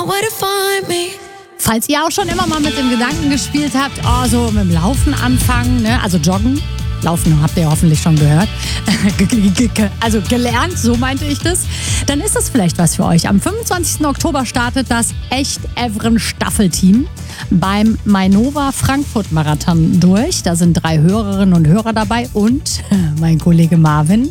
Falls ihr auch schon immer mal mit dem Gedanken gespielt habt, so mit dem Laufen anfangen, ne? Also joggen. Laufen habt ihr ja hoffentlich schon gehört. Also gelernt, so meinte ich das. Dann ist das vielleicht was für euch. Am 25. Oktober startet das Echt Evren Staffelteam beim Mainova Frankfurt Marathon durch. Da sind 3 Hörerinnen und Hörer dabei und mein Kollege Marvin.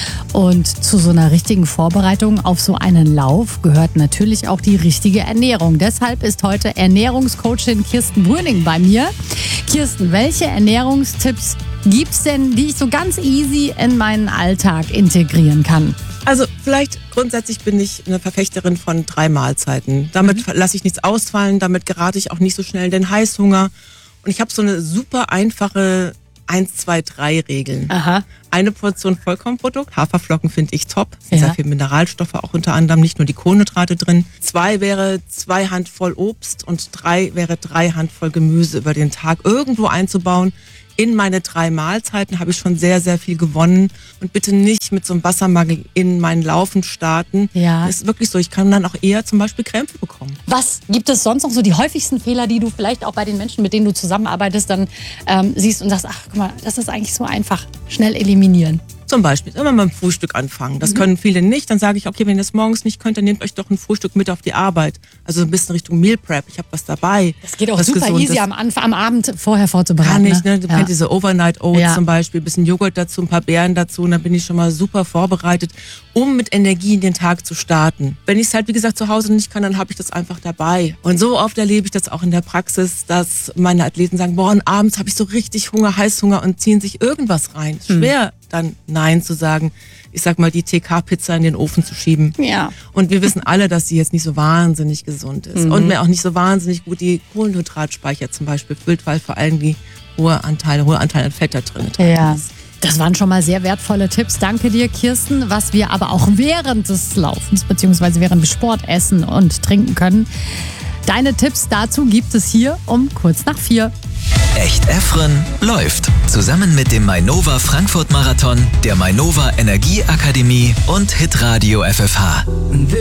Und zu so einer richtigen Vorbereitung auf so einen Lauf gehört natürlich auch die richtige Ernährung. Deshalb ist heute Ernährungscoachin Kirsten Brüning bei mir. Kirsten, welche Ernährungstipps gibt's denn, die ich so ganz easy in meinen Alltag integrieren kann? Also vielleicht grundsätzlich bin ich eine Verfechterin von 3 Mahlzeiten. Damit lasse ich nichts ausfallen, damit gerate ich auch nicht so schnell in den Heißhunger. Und ich habe so eine super einfache 1-2-3-Regeln. Aha. Eine Portion Vollkornprodukt, Haferflocken finde ich top. Es sind sehr viele Mineralstoffe auch unter anderem, nicht nur die Kohlenhydrate drin. 2 wäre 2 Handvoll Obst und 3 wäre 3 Handvoll Gemüse über den Tag irgendwo einzubauen. In meine 3 Mahlzeiten habe ich schon sehr, sehr viel gewonnen. Und bitte nicht mit so einem Wassermangel in meinen Laufen starten. Ja. Das ist wirklich so, ich kann dann auch eher zum Beispiel Krämpfe bekommen. Was gibt es sonst noch so die häufigsten Fehler, die du vielleicht auch bei den Menschen, mit denen du zusammenarbeitest, dann siehst und sagst, ach guck mal, das ist eigentlich so einfach, schnell eliminieren? Zum Beispiel immer mit dem Frühstück anfangen. Das können viele nicht. Dann sage ich, okay, wenn ihr das morgens nicht könnt, dann nehmt euch doch ein Frühstück mit auf die Arbeit. Also ein bisschen Richtung Meal Prep. Ich habe was dabei. Das geht auch super easy am Abend vorher vorzubereiten. Kann ich, ne? Du kennst diese Overnight Oats zum Beispiel, ein bisschen Joghurt dazu, ein paar Beeren dazu und dann bin ich schon mal super vorbereitet, um mit Energie in den Tag zu starten. Wenn ich es halt, wie gesagt, zu Hause nicht kann, dann habe ich das einfach dabei. Und so oft erlebe ich das auch in der Praxis, dass meine Athleten sagen, boah, und abends habe ich so richtig Hunger, Heißhunger und ziehen sich irgendwas rein. Schwer dann Nein zu sagen, ich sag mal, die TK-Pizza in den Ofen zu schieben. Ja. Und wir wissen alle, dass sie jetzt nicht so wahnsinnig gesund ist und mir auch nicht so wahnsinnig gut die Kohlenhydratspeicher zum Beispiel füllt, weil vor allem die hohe Anteil an Fett da drin ist. Das waren schon mal sehr wertvolle Tipps. Danke dir, Kirsten. Was wir aber auch während des Laufens bzw. während des Sport essen und trinken können. Deine Tipps dazu gibt es hier um kurz nach 4. Echt Evren läuft. Zusammen mit dem Mainova Frankfurt Marathon, der Mainova Energieakademie und Hitradio FFH.